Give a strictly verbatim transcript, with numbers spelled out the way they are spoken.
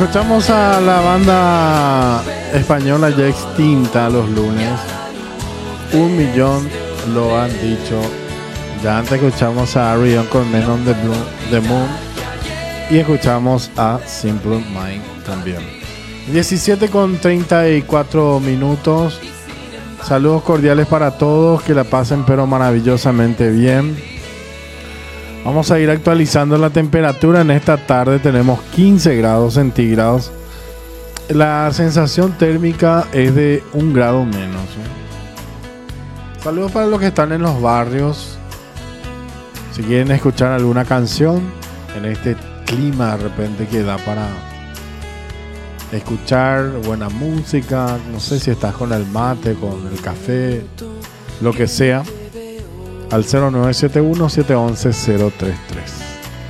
Escuchamos a la banda española ya extinta los lunes. Un millón lo han dicho. Ya antes escuchamos a Arion con Men on the, Blue, the Moon. Y escuchamos a Simple Mind también. diecisiete con treinta y cuatro minutos. Saludos cordiales para todos. Que la pasen pero maravillosamente bien. Vamos a ir actualizando la temperatura. En esta tarde tenemos quince grados centígrados. La sensación térmica es de un grado menos, ¿eh? Saludos para los que están en los barrios. Si quieren escuchar alguna canción en este clima de repente que da para escuchar buena música, no sé si estás con el mate, con el café, lo que sea, al cero nueve siete uno, siete uno uno, cero tres tres.